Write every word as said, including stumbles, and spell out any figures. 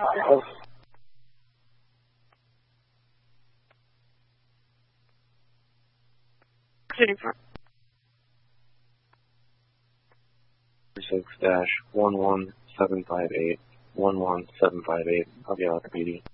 six dash one one seven five eight one one seven five eight. I'll be out at the P D.